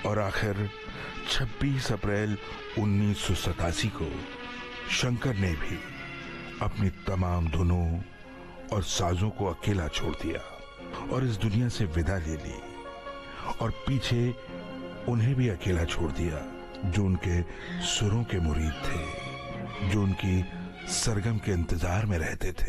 और आखिर 26 अप्रैल 1987 को शंकर ने भी अपनी तमाम धुनों और साजों को अकेला छोड़ दिया और इस दुनिया से विदा ले ली। और पीछे उन्हें भी अकेला छोड़ दिया जो उनके सुरों के मुरीद थे, जो उनकी सरगम के इंतजार में रहते थे।